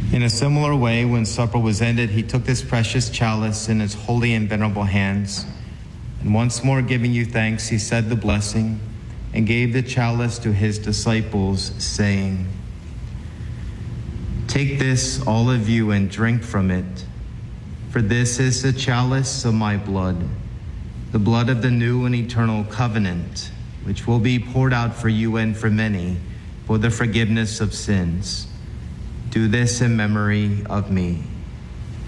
In a similar way, when supper was ended, he took this precious chalice in his holy and venerable hands, and once more giving you thanks, he said the blessing and gave the chalice to his disciples, saying, "Take this, all of you, and drink from it, for this is the chalice of my blood, the blood of the new and eternal covenant, which will be poured out for you and for many for the forgiveness of sins. Do this in memory of me."